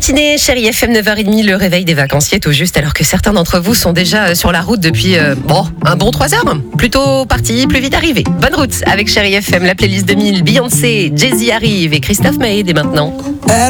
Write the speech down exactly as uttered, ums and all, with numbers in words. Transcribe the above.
matinée, chérie F M, neuf heures trente, le réveil des vacanciers tout juste, alors que certains d'entre vous sont déjà sur la route depuis, euh, bon, un bon trois heures. Plutôt parti, plus vite arrivé. Bonne route avec chérie F M, la playlist deux mille, Beyoncé, Jay-Z arrive et Christophe Maé dès maintenant.